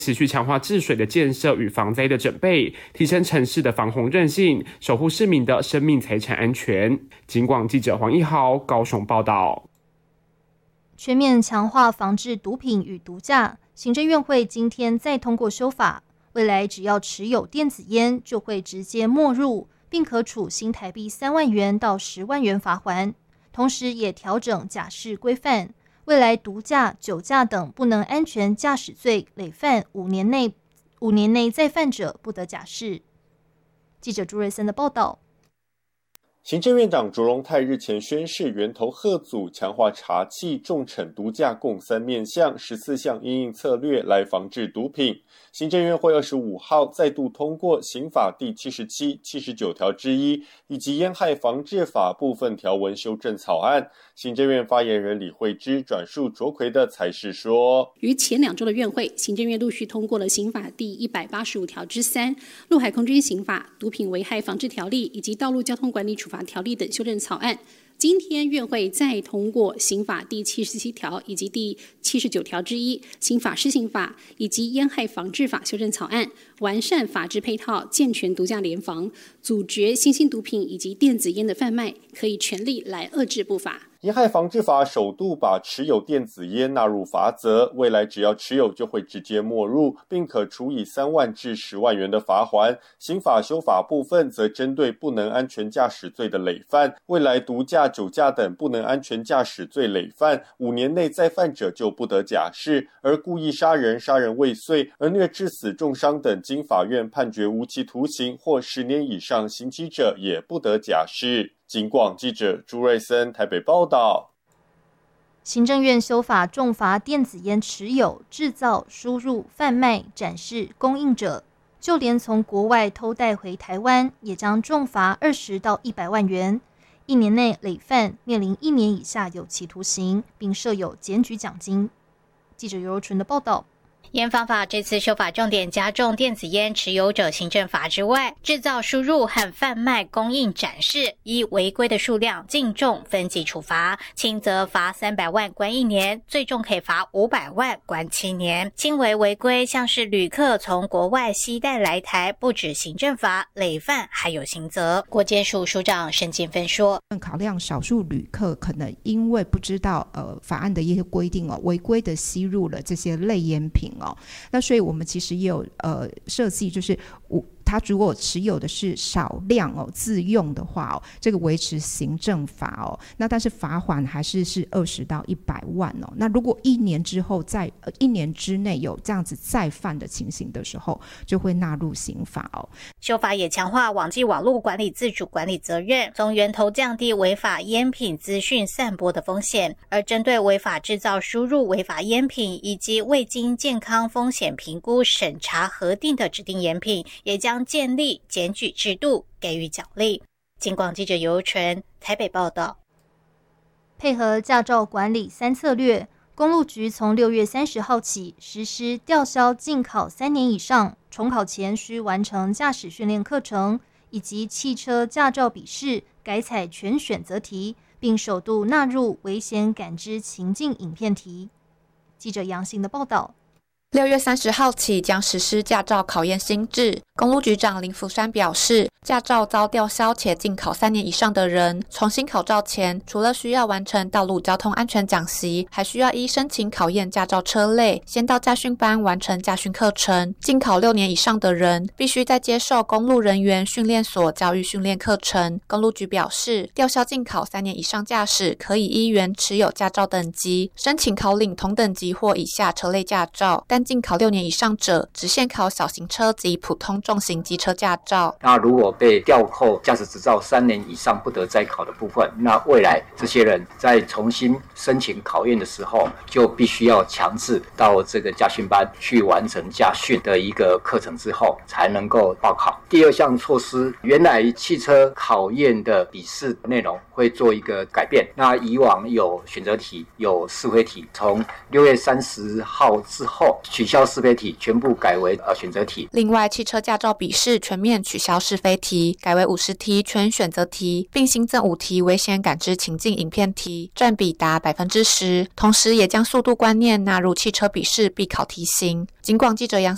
持续强化治水的建设与防灾的准备，提升城市的防洪韧性，守护市民的生命财产安全。警广记者黄一豪高雄报道。 全面强化防治毒品与毒驾，行政院会今天再通过修法，未来只要持有电子烟就会直接没入，并可处新台币3万元到10万元罚锾，同时也调整假释规范。未来毒驾、酒驾等不能安全驾驶罪累犯5年内再犯者不得假释。记者朱瑞森的报道。 行政院长卓荣泰日前宣示，源头贺组强化查缉、重惩毒驾共3面向14项因应策略来防治毒品。行政院会25号再度通过刑法第77、79条之一以及烟害防治法部分条文修正草案。行政院发言人李惠芝转述卓奎的采视说， 于前2周的院会，行政院陆续通过了刑法第185条之3、陆海空军刑法、毒品危害防治条例以及道路交通管理处罚条例等修正草案。今天院会再通过刑法第77条以及第79条之一、刑法施行法以及烟害防治法修正草案，完善法制配套，健全毒驾联防，阻绝新兴毒品以及电子烟的贩卖，可以全力来遏制不法。 烟害防治法首度把持有电子烟纳入罚则，未来只要持有就会直接没入，并可处以3万至10万元的罚锾。刑法修法部分则针对不能安全驾驶罪的累犯，未来毒驾、酒驾等不能安全驾驶罪累犯5年内再犯者就不得假释，而故意杀人、杀人未遂、而虐致死、重伤等经法院判决无期徒刑或10年以上刑期者也不得假释。警广记者朱瑞森台北报道。 行政院修法重罚电子烟持有、制造、输入、贩卖、展示、供应者，就连从国外偷带回台湾，也将重罚20到100万元，1年内累犯面临1年以下有期徒刑，并设有检举奖金。记者尤柔纯的报道。 烟防法这次修法重点加重电子烟持有者行政罚之外，制造、输入和贩卖、供应、展示依违规的数量净重分级处罚，轻则罚300万关1年，最重可以罚500万关7年。轻微违规像是旅客从国外携带来台，不止行政罚，累犯还有刑责。国检署署长沈建芬说， 考量少数旅客可能因为不知道法案的一些规定违规的吸入了这些类烟品那所以我们其实也有设计，就是他如果持有的是少量自用的话这个维持行政罚那但是罚款还是20到100万那如果1年之后在1年之内有这样子再犯的情形的时候，就会纳入刑法修法也强化网际网络管理自主管理责任，从源头降低违法烟品资讯散播的风险，而针对违法制造、输入违法烟品以及未经健康风险评估审查核定的指定烟品，也将建立检举制度，给予奖励。警广记者尤纯台北报道。 配合驾照管理3策略，公路局从6月30号起实施吊销禁考3年以上，重考前需完成驾驶训练课程，以及汽车驾照笔试改采全选择题，并首度纳入危险感知情境影片题。记者杨信的报道。 6月30号起将实施驾照考验新制。公路局长林福山表示，驾照遭吊销且禁考3年以上的人，重新考照前，除了需要完成道路交通安全讲习，还需要依申请考验驾照车类，先到驾训班完成驾训课程。禁考6年以上的人，必须再接受公路人员训练所教育训练课程。公路局表示，吊销禁考3年以上驾驶，可以依原持有驾照等级，申请考领同等级或以下车类驾照，但禁考6年以上者，只限考小型车及普通重型机车驾照。 那如果被吊扣驾驶执照3年以上不得再考的部分，那未来这些人在重新申请考验的时候，就必须要强制到这个驾训班去完成驾训的一个课程之后，才能够报考。第二项措施，原来汽车考验的笔试内容会做一个改变。那以往有选择题，有是非题，从6月30号之后取消是非题，全部改为选择题。 另外，汽车驾照笔试全面取消是非题，改为50题全选择题，并新增5题危险感知情境影片题，占比达10%。同时，也将速度观念纳入汽车笔试必考题型。警广记者杨